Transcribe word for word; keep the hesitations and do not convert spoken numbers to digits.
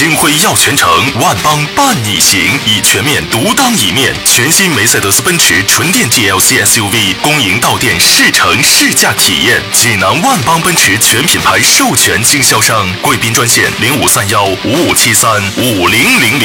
金辉耀全城，万邦伴你行，以全面独当一面。全新梅赛德斯奔驰纯电 G L C S U V 恭迎到店试乘试驾体验。济南万邦奔驰全品牌授权经销商，贵宾专线零五三幺五五七三五零零零。